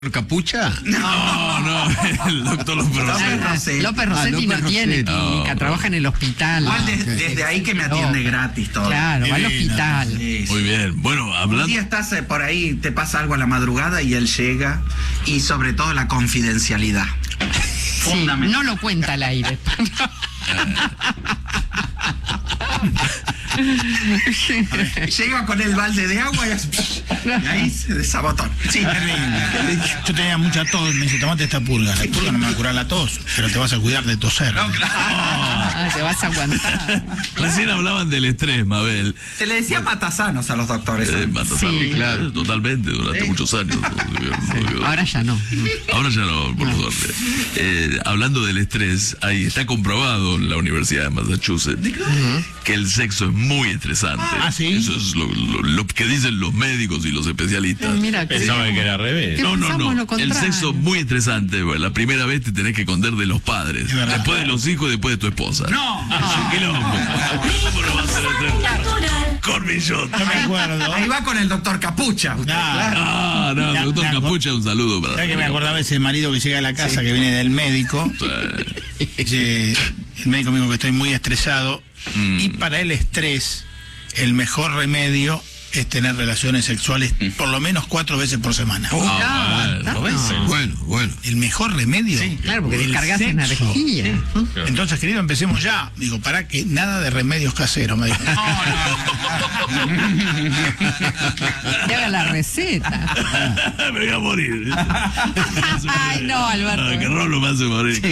¿Capucha? No, el doctor López Rossetti. López Rossetti no tiene clínica, trabaja en el hospital. Igual desde ahí que me atiende gratis todo. Claro, va al hospital. Sí, sí. Muy bien. Bueno, hablando... Un día estás por ahí, te pasa algo a la madrugada y él llega. Y sobre todo la confidencialidad. Sí, no lo cuenta al aire. Llega con el balde de agua y ahí se desabotó. Sí, terrible. Yo tenía mucha tos, me dice, tomate esta purga. La purga no me va a curar la tos, pero te vas a cuidar de toser. no, claro. Te vas a aguantar. Recién hablaban del estrés, Mabel. Se le decía matasanos a los doctores. Matasano, Sí. claro, totalmente, durante muchos años. Ahora ya no. Ahora ya no, por suerte. Hablando del estrés, ahí está comprobado en la Universidad de Massachusetts que el sexo es muy estresante. Ah, ¿sí? Eso es lo que dicen los médicos y los especialistas. Mira, Pensaba que era al revés. ¿Qué No, pensamos lo el contrario? sexo es muy estresante. Bueno, la primera vez te tenés que esconder de los padres, Es verdad. después de los hijos y después de tu esposa. No, ¡Qué loco! ¿Cómo no va a ser esto? Cormillot. No me acuerdo. ahí va con el doctor Capucha. usted, claro. No, Ya, doctor me acuerdo. Capucha, un saludo para... ¿Sabes que me acordaba ese marido que llega a la casa que viene del médico? Dice, el médico me dijo que estoy muy estresado y para el estrés el mejor remedio es tener relaciones sexuales por lo menos 4 veces por semana. Bueno. El mejor remedio. Claro, porque del descargas sexo. energía. Entonces, querido, empecemos ya. Digo, para que nada de remedios caseros, me dijo. Te haga la receta. Me voy a morir. Ay, no, Alberto. Que Rolo me hace morir.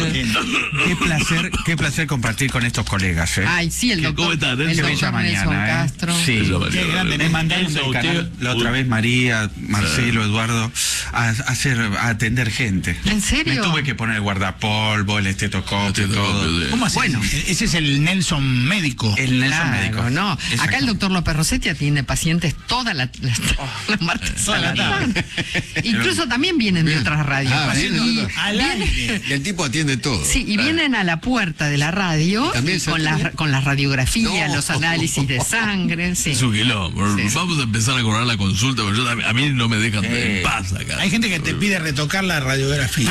Qué placer compartir con estos colegas. Ay, sí, el doctor. ¿Cómo está, Nelson? El Qué doctor bella Nelson mañana, Castro. Sí. Qué grande, me mandaron Nelson, del canal. usted- La otra vez María, Marcelo, Eduardo, a atender gente. ¿En serio? Me tuve que poner el guardapolvo, el estetoscopio, todo. ¿Cómo así? Bueno. Ese es el Nelson médico. El Nelson Claro, médico. no. Exacto. Acá el doctor López Rossetti atiende pacientes toda la martes Toda la tarde. Incluso también vienen de otras radios. vienen de Y otras. Al aire. Y el tipo atiende todo. Sí, y vienen a la puerta de la radio ¿También y se con atiende? las radiografías, No. los análisis de sangre. Sí. Es un quilombo. Sí. Vamos a empezar a cobrar la consulta, porque a mí no me dejan en paz acá. Hay gente que te pide retocar la radiografía.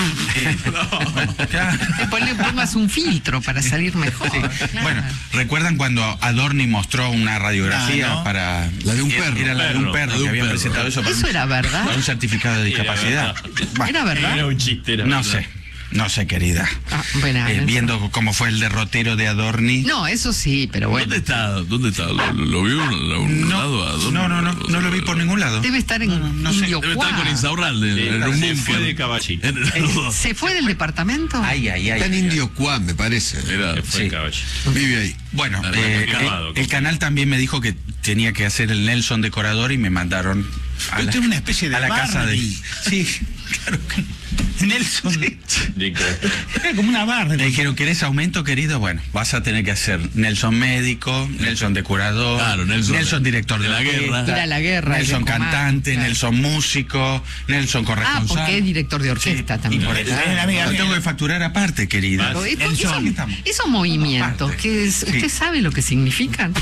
Te pongas un filtro para salir mejor. Claro. Bueno, ¿recuerdan cuando Adorni mostró una radiografía Ah, ¿no? para... La de un perro. Era la de un perro, La de que un habían perro. presentado eso para, ¿Eso era verdad? para un certificado de discapacidad. Bueno, ¿Era verdad? Era un chiste, era no verdad. no sé, querida. Ah, bueno, Viendo cómo fue el derrotero de Adorni. No, eso sí, pero bueno. ¿Dónde está? ¿Lo vio a un lado? ¿A dónde? No lo vi por ningún lado. Debe estar en no sé, Indio Debe estar con Cuá. Insaurralde, Sí, en un se búnker. fue de caballito. ¿Se fue del departamento? Ay. Está en Indio Cuán, me parece. Mira, Se fue Sí. de caballito. Vive ahí. Bueno, acabado. el canal también me dijo que tenía que hacer el Nelson decorador y me mandaron a Usted es una especie de a la casa de... Barbie. Sí, claro que... Nelson. Dico, Era como una barra. Le dijeron, ¿querés aumento, querido? Bueno, vas a tener que hacer Nelson médico, Nelson decorador, Claro, Nelson director de la guerra, Ir a la guerra. Nelson el de comando, cantante, claro. Nelson músico, Nelson Ah, corresponsal. porque es director de orquesta Y también. por eso amiga, lo tengo que facturar aparte, querida. Pero, ¿por qué Nelson. esos movimientos, ¿usted sabe lo que significan?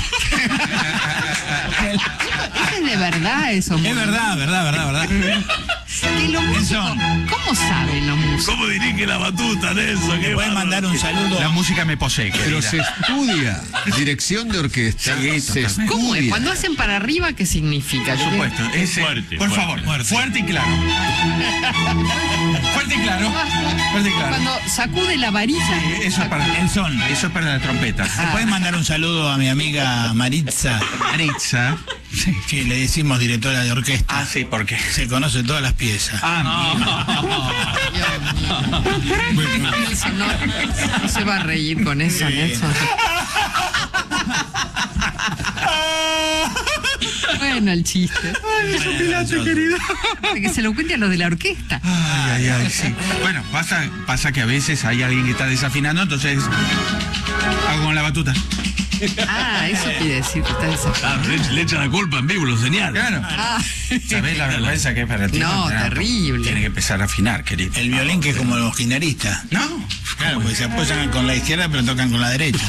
Es de verdad eso. Es verdad. Que los músicos, Nelson. ¿cómo saben los músicos? ¿cómo dirige la batuta, Nelson? Le pueden mandar un saludo. La música me posee, Pero querida. se estudia. Dirección de orquesta. Sí, se totalmente. ¿Cómo es? estudia. Cuando hacen para arriba, ¿qué significa? Por supuesto. Ese, Fuerte, por fuerte. favor, fuerte y claro. Fuerte y claro. Fuerte y claro. Cuando sacude la varilla. Eso es para Nelson. Eso es para la trompeta. ¿Le pueden mandar un saludo a mi amiga Maritza, Maritza. Sí. que le decimos directora de orquesta? Ah, sí, ¿por qué? Se conoce todas las piezas. Nelson, no se va a reír con eso, Nelson. Bueno, el chiste. Que se lo cuente a los de la orquesta. Ay, sí. Bueno, pasa que a veces hay alguien que está desafinando, entonces hago con la batuta. Ah, eso quiere decir que está desafinado. Le echan la culpa en vivo, lo señalan. Claro. Ah, ¿Sabés la vergüenza que es para ti? No, terrible. Tiene que empezar a afinar, querido. El violín que es como los guitarristas. No. Claro, porque se apoyan con la izquierda pero tocan con la derecha.